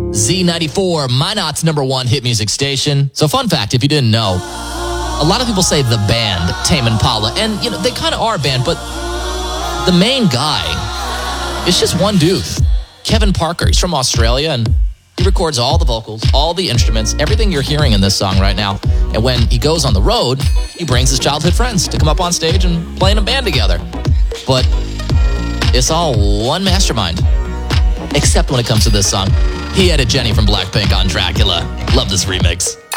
Z94, Minot's #1 hit music station. So fun fact, if you didn't know, a lot of people say the band, Tame Impala, and they kind of are a band, but the main guy is just one dude, Kevin Parker. He's from Australia, and he records all the vocals, all the instruments, everything you're hearing in this song right now. And when he goes on the road, he brings his childhood friends to come up on stage and play in a band together. But it's all one mastermind, except when it comes to this song. He added Jenny from Blackpink on Dracula. Love this remix.